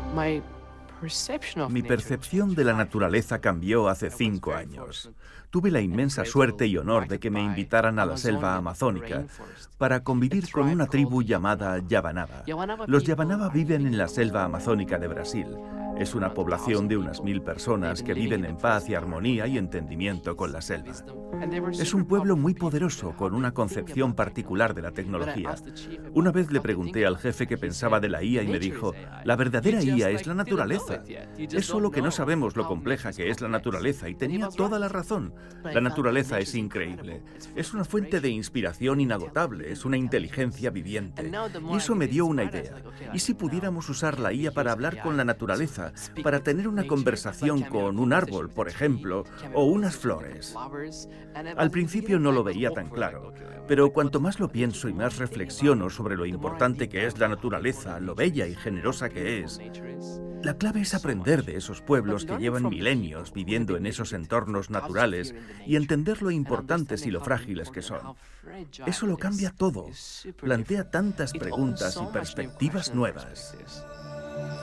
Mi percepción de la naturaleza cambió hace 5 años. Tuve la inmensa suerte y honor de que me invitaran a la selva amazónica para convivir con una tribu llamada Yavanaba. Los Yavanaba viven en la selva amazónica de Brasil. Es una población de unas 1000 personas que viven en paz y armonía y entendimiento con la selva. Es un pueblo muy poderoso, con una concepción particular de la tecnología. Una vez le pregunté al jefe qué pensaba de la IA y me dijo: la verdadera IA es la naturaleza. Es solo que no sabemos lo compleja que es la naturaleza, y tenía toda la razón. La naturaleza es increíble. Es una fuente de inspiración inagotable, es una inteligencia viviente. Y eso me dio una idea. ¿Y si pudiéramos usar la IA para hablar con la naturaleza, para tener una conversación con un árbol, por ejemplo, o unas flores? Al principio no lo veía tan claro, pero cuanto más lo pienso y más reflexiono sobre lo importante que es la naturaleza, lo bella y generosa que es, la clave es aprender de esos pueblos que llevan milenios viviendo en esos entornos naturales y entender lo importantes y lo frágiles que son. Eso lo cambia todo, plantea tantas preguntas y perspectivas nuevas.